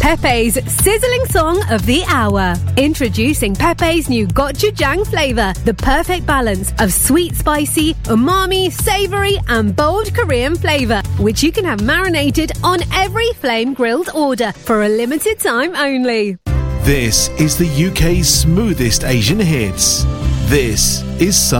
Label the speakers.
Speaker 1: Pepe's sizzling song of the hour. Introducing Pepe's new gochujang flavour, the perfect balance of sweet, spicy, umami, savoury and bold Korean flavour, which you can have marinated on every flame grilled order for a limited time only.
Speaker 2: This is the UK's smoothest Asian hits. This is